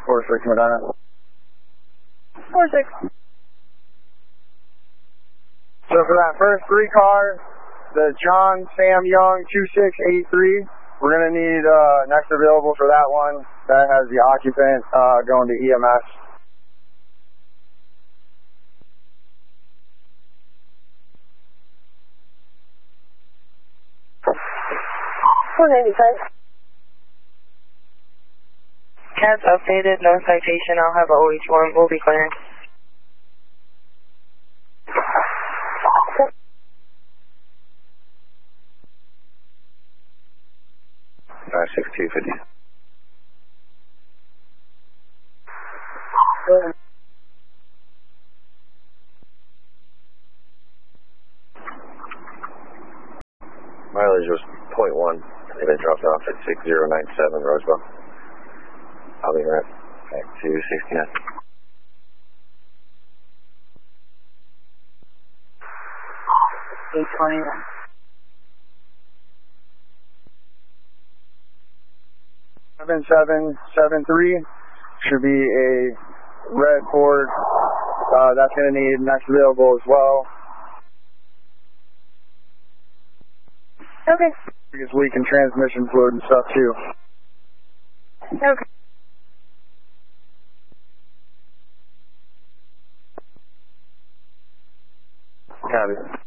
46 Medina. 46. So for that first 3 car, the John Sam Young 2683, we're going to need next available for that one. That has the occupant going to EMS. Cats updated, no citation. I'll have OH1. We'll be clearing. All right, 6250. Mileage was 0.1. They dropped off at 6097 Rosebud. I'll be right back to 69. $821. 7773 should be a red Ford. That's going to need next available as well. Okay. Because leak in transmission fluid and stuff too. Okay. Copy.